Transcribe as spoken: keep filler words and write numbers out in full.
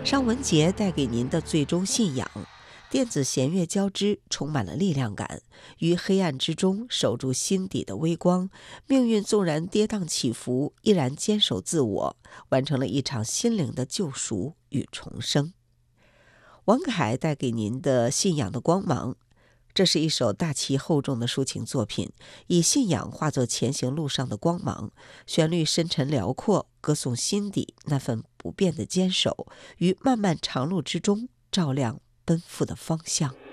尚雯婕带给您的最终信仰，电子弦乐交织，充满了力量感，于黑暗之中守住心底的微光，命运纵然跌宕起伏，依然坚守自我，完成了一场心灵的救赎与重生。王凯带给您的信仰的光芒，这是一首大气厚重的抒情作品，以信仰化作前行路上的光芒，旋律深沉辽阔，歌颂心底那份不变的坚守，于漫漫长路之中照亮奔赴的方向。